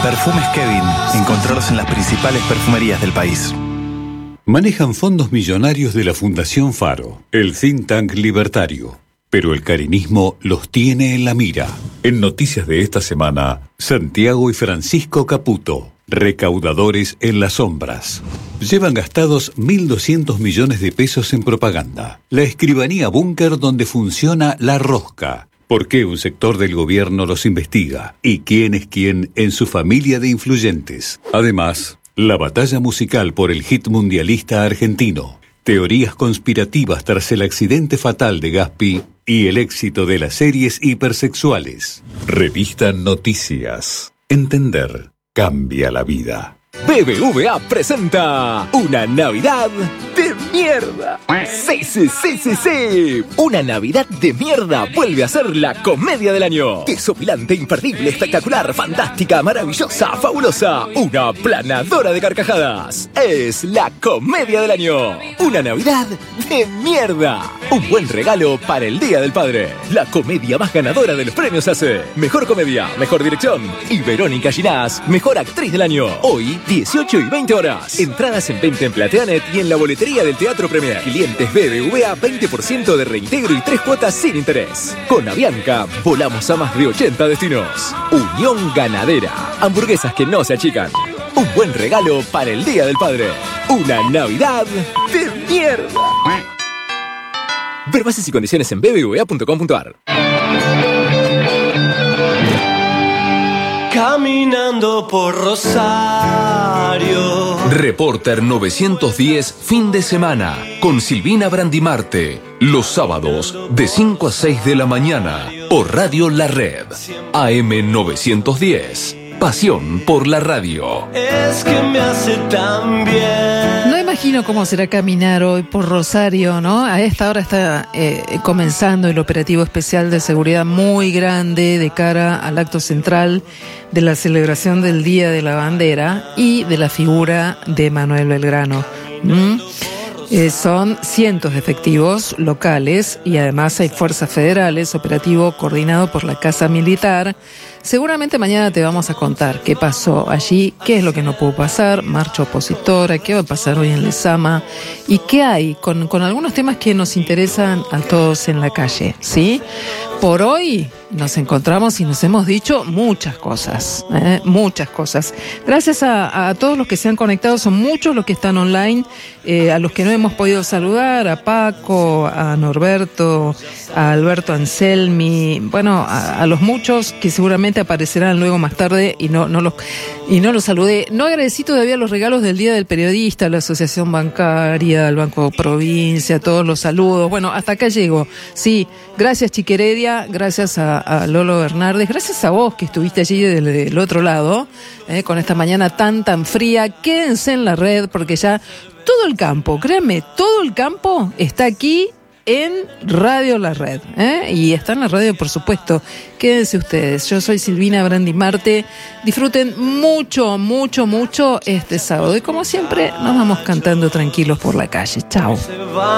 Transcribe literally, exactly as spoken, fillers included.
Perfumes Kevin. Encontrarlos en las principales perfumerías del país. Manejan fondos millonarios de la Fundación Faro, el think tank libertario. Pero el carinismo los tiene en la mira. En noticias de esta semana, Santiago y Francisco Caputo, recaudadores en las sombras. Llevan gastados mil doscientos millones de pesos en propaganda. La escribanía búnker donde funciona la rosca. ¿Por qué un sector del gobierno los investiga? ¿Y quién es quién en su familia de influyentes? Además, la batalla musical por el hit mundialista argentino. Teorías conspirativas tras el accidente fatal de Gaspi y el éxito de las series hipersexuales. Revista Noticias. Entender cambia la vida. B B V A presenta una Navidad de mierda. Sí, sí, sí, sí, sí. Una Navidad de mierda vuelve a ser la comedia del año. Desopilante, imperdible, espectacular, fantástica, maravillosa, fabulosa. Una planadora de carcajadas. Es la comedia del año. Una Navidad de mierda. Un buen regalo para el Día del Padre. La comedia más ganadora de los premios A C E. Mejor comedia, mejor dirección. Y Verónica Ginás, mejor actriz del año. Hoy, dieciocho y veinte horas. Entradas en venta en Plateanet y en la boletería del Teatro Premier. Clientes B B V A, veinte por ciento de reintegro y tres cuotas sin interés. Con Avianca, volamos a más de ochenta destinos. Unión Ganadera. Hamburguesas que no se achican. Un buen regalo para el Día del Padre. Una Navidad de mierda. Ver bases y condiciones en b b v a punto com punto a r. Caminando por Rosario. Reporter novecientos diez, fin de semana, con Silvina Brandimarte. Los sábados, de cinco a seis de la mañana, por Radio La Red. A M novecientos diez. Pasión por la radio. Es que me hace tan bien. No imagino cómo será caminar hoy por Rosario, ¿no? A esta hora está eh, comenzando el operativo especial de seguridad muy grande de cara al acto central de la celebración del Día de la Bandera y de la figura de Manuel Belgrano. ¿Mm? Eh, son cientos de efectivos locales y además hay fuerzas federales, operativo coordinado por la Casa Militar. Seguramente mañana te vamos a contar qué pasó allí, qué es lo que no pudo pasar, marcha opositora, qué va a pasar hoy en Lezama y qué hay con, con algunos temas que nos interesan a todos en la calle, ¿sí? Por hoy nos encontramos y nos hemos dicho muchas cosas, ¿eh? muchas cosas. Gracias a, a todos los que se han conectado, son muchos los que están online, eh, a los que no hemos podido saludar, a Paco, a Norberto, a Alberto Anselmi, bueno, a, a los muchos que seguramente aparecerán luego más tarde y no, no los y no los saludé. No agradecí todavía los regalos del Día del Periodista, la Asociación Bancaria, el Banco Provincia, todos los saludos. Bueno, hasta acá llego. Sí, gracias Chiqueredia, gracias a, a Lolo Bernardes, gracias a vos que estuviste allí del, del otro lado, eh, con esta mañana tan tan fría. Quédense en la red porque ya todo el campo, créanme, todo el campo está aquí en Radio La Red, ¿eh? Y está en la radio, por supuesto. Quédense ustedes. Yo soy Silvina Brandimarte. Disfruten mucho, mucho, mucho este sábado. Y como siempre, nos vamos cantando tranquilos por la calle. Chao.